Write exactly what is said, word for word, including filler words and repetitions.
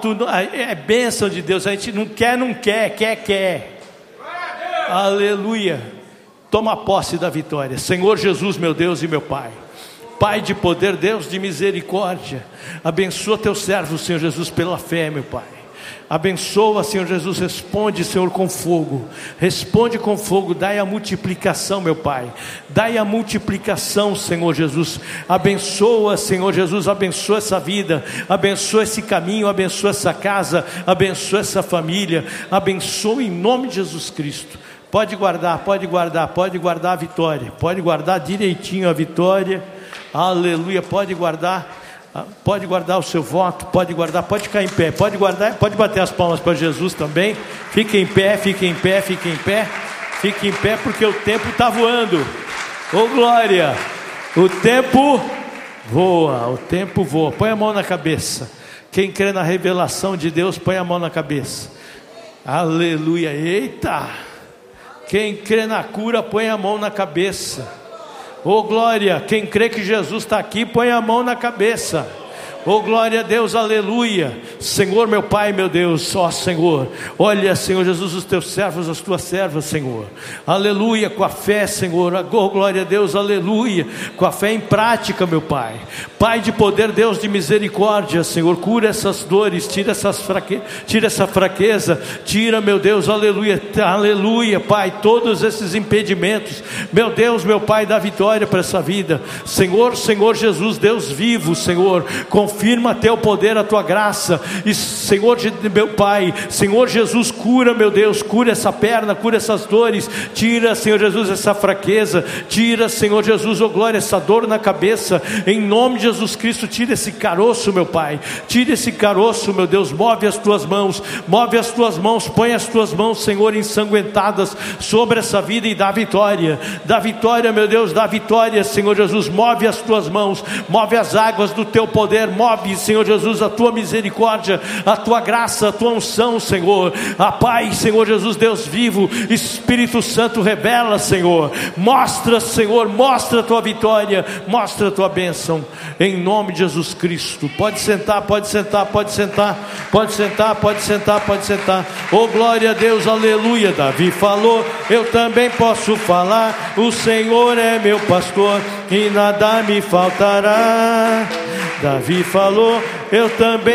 É bênção de Deus. A gente não quer, não quer, quer, quer. Aleluia. Toma posse da vitória. Senhor Jesus, meu Deus e meu Pai, Pai de poder, Deus de misericórdia, abençoa teu servo, Senhor Jesus, pela fé, meu Pai. Abençoa, Senhor Jesus, responde, Senhor, com fogo. Responde com fogo, dai a multiplicação, meu Pai. Dai a multiplicação, Senhor Jesus. Abençoa, Senhor Jesus, abençoa essa vida. Abençoa esse caminho, abençoa essa casa. Abençoa essa família. Abençoa em nome de Jesus Cristo. Pode guardar, pode guardar, pode guardar a vitória. Pode guardar direitinho a vitória. Aleluia, pode guardar. Pode guardar o seu voto, pode guardar, pode ficar em pé, pode guardar, pode bater as palmas para Jesus também. Fique em pé, fique em pé, fique em pé, fique em pé, porque o tempo está voando. Ô glória, o tempo voa, o tempo voa. Põe a mão na cabeça. Quem crê na revelação de Deus, põe a mão na cabeça. Aleluia, eita. Quem crê na cura, põe a mão na cabeça. Oh glória, quem crê que Jesus está aqui, põe a mão na cabeça. Oh glória a Deus, aleluia. Senhor meu Pai, meu Deus, ó Senhor, olha Senhor Jesus, os teus servos, as tuas servas, Senhor, aleluia, com a fé, Senhor, oh glória a Deus, aleluia, com a fé em prática, meu Pai, Pai de poder, Deus de misericórdia, Senhor, cura essas dores, tira essas fraque... tira essa fraqueza, tira, meu Deus, aleluia, aleluia, Pai, todos esses impedimentos, meu Deus, meu Pai, dá vitória para essa vida, Senhor, Senhor Jesus, Deus vivo, Senhor, com confirma teu poder, a tua graça, e Senhor meu Pai, Senhor Jesus, cura, meu Deus, cura essa perna, cura essas dores, tira, Senhor Jesus, essa fraqueza, tira, Senhor Jesus, oh glória, essa dor na cabeça, em nome de Jesus Cristo, tira esse caroço, meu Pai, tira esse caroço, meu Deus, move as tuas mãos, move as tuas mãos, põe as tuas mãos, Senhor, ensanguentadas sobre essa vida e dá vitória, dá vitória, meu Deus, dá vitória, Senhor Jesus, move as tuas mãos, move as águas do teu poder, move, Senhor Jesus, a tua misericórdia, a tua graça, a tua unção, Senhor, a Pai, Senhor Jesus, Deus vivo, Espírito Santo, revela, Senhor, mostra, Senhor, mostra a tua vitória, mostra a tua bênção, em nome de Jesus Cristo. Pode sentar, pode sentar, pode sentar, pode sentar, pode sentar, pode sentar. Oh glória a Deus, aleluia. Davi falou, eu também posso falar, o Senhor é meu pastor e nada me faltará. Davi falou, eu também